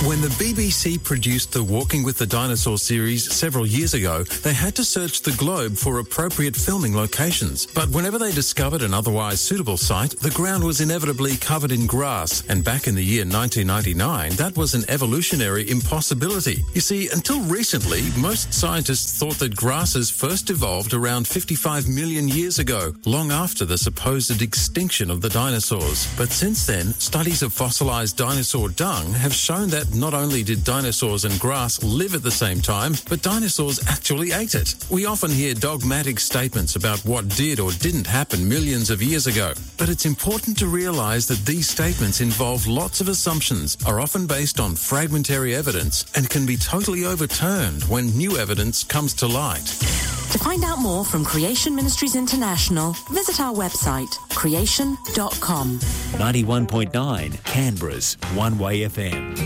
When the BBC produced the Walking with the Dinosaur series several years ago, they had to search the globe for appropriate filming locations. But whenever they discovered an otherwise suitable site, the ground was inevitably covered in grass. And back in the year 1999, that was an evolutionary impossibility. You see, until recently, most scientists thought that grasses first evolved around 55 million years ago, long after the supposed extinction of the dinosaurs. But since then, studies of fossilized dinosaur dung have shown that not only did dinosaurs and grass live at the same time, but dinosaurs actually ate it. We often hear dogmatic statements about what did or didn't happen millions of years ago. But it's important to realize that these statements involve lots of assumptions, are often based on fragmentary evidence, and can be totally overturned when new evidence comes to light. To find out more from Creation Ministries International, visit our website, creation.com. 91.9 Canberra's One Way FM.